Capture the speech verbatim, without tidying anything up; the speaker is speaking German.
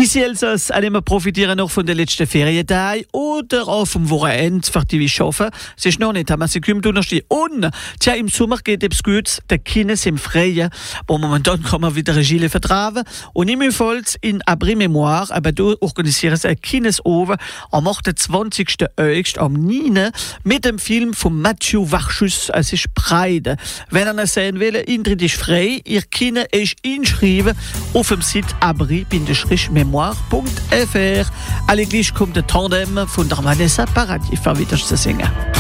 Ici Elsass, allez wir profitieren noch von den letzten Ferientagen oder auch vom Wochenende für die wir arbeiten. Es ist noch nicht, aber sie kommen Donnerstag. Und, tja, im Sommer geht etwas Gutes, der Kines im Freien, wo momentan kann man wieder Gile vertragen. Und im Volz in Abri Memoire, aber du organisieren sie ein Kinesoven am achtundzwanzigsten August am neunten mit dem Film von Mathieu Warchus, es ist Breide. Wenn ihr es sehen wollt, Eintritt ist frei, ihr Kine ist inschreiben auf dem Site abri memoire punkt f r. Alle gleich kommt der Tandem von der Vanessa Paradis wieder zu singen.